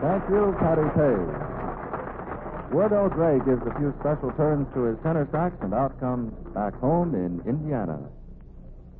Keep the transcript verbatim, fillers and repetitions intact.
Thank you, Patty Page. Wardell Gray gives a few special turns to his tenor sax, and out comes Back Home in Indiana.